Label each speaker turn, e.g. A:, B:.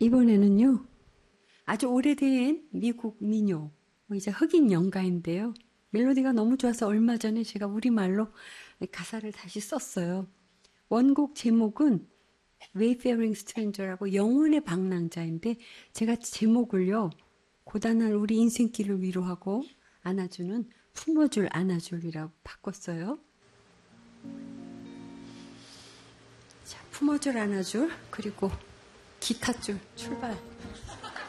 A: 이번에는요, 아주 오래된 미국 민요, 이제 흑인 연가인데요. 멜로디가 너무 좋아서 얼마 전에 제가 우리말로 가사를 다시 썼어요. 원곡 제목은 Wayfaring Stranger라고 영혼의 방랑자인데 제가 제목을요, 고단한 우리 인생길을 위로하고 안아주는 품어줄 안아줄이라고 바꿨어요. 자, 품어줄 안아줄 그리고 기타줄 출발.